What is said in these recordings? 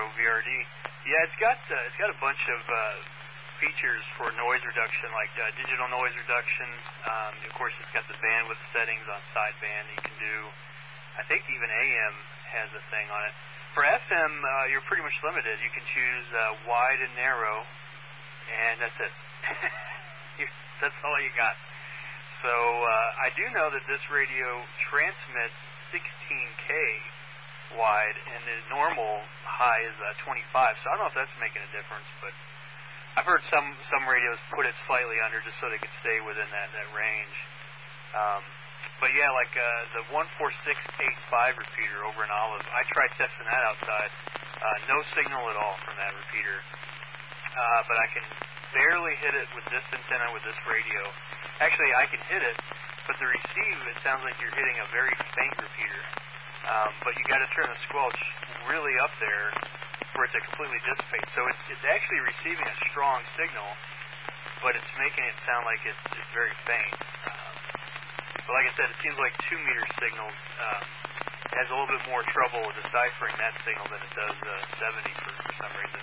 VRD. Yeah, it's got a bunch of features for noise reduction, like digital noise reduction. Of course, it's got the bandwidth settings on sideband. You can do, I think even AM has a thing on it. For FM, you're pretty much limited. You can choose wide and narrow, and that's it. That's all you got. So I do know that this radio transmits 16K wide, and the normal high is 25. So I don't know if that's making a difference, but I've heard some radios put it slightly under just so they could stay within that range. But yeah, like the 14685 repeater over in Olive, I tried testing that outside. No signal at all from that repeater. But I can barely hit it with this antenna with this radio. Actually, I can hit it, but the receive, it sounds like you're hitting a very faint repeater. But you got to turn the squelch really up there for it to completely dissipate. So it's actually receiving a strong signal, but it's making it sound like it's very faint. But like I said, it seems like 2-meter signal has a little bit more trouble deciphering that signal than it does 70 for some reason.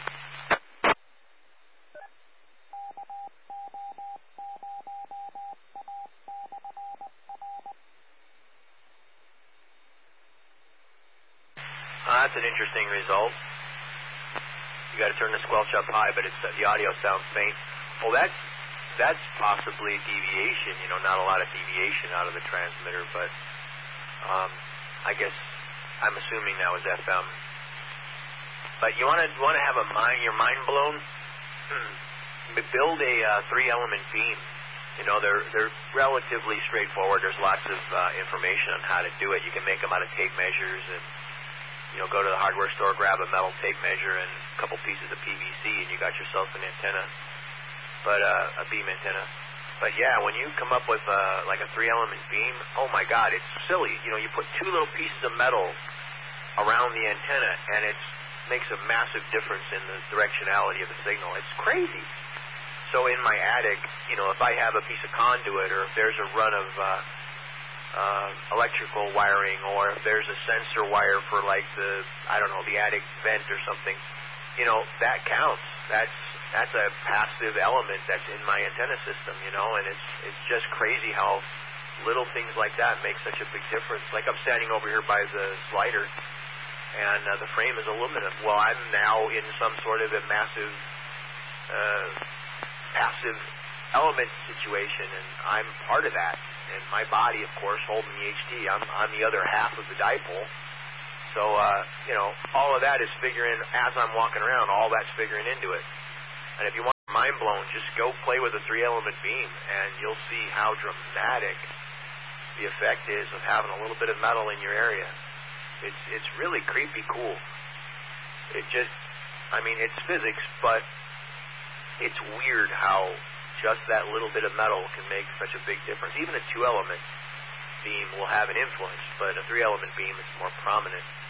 That's an interesting result. You got to turn the squelch up high, but the audio sounds faint. Well, that's possibly deviation. Not a lot of deviation out of the transmitter, but I guess I'm assuming that was FM. But you want to have your mind blown? Build a 3-element beam. They're relatively straightforward. There's lots of information on how to do it. You can make them out of tape measures and go to the hardware store, grab a metal tape measure and a couple pieces of PVC, and you got yourself an antenna, but a beam antenna. But yeah, when you come up with like a 3-element beam, oh my God, it's silly. You put 2 little pieces of metal around the antenna, and it makes a massive difference in the directionality of the signal. It's crazy. So in my attic, if I have a piece of conduit, or if there's a run of electrical wiring, or if there's a sensor wire for like the attic vent or something, that counts. That's a passive element that's in my antenna system, and it's just crazy how little things like that make such a big difference. Like I'm standing over here by the slider, and the frame is aluminum. Well, I'm now in some sort of a massive passive element situation, and I'm part of that. And my body, of course, holding the HT. I'm the other half of the dipole. So, all of that is figuring, as I'm walking around, all that's figuring into it. And if you want your mind blown, just go play with a 3-element beam, and you'll see how dramatic the effect is of having a little bit of metal in your area. It's really creepy cool. It's physics, but it's weird how just that little bit of metal can make such a big difference. Even a 2-element beam will have an influence, but a 3-element beam is more prominent.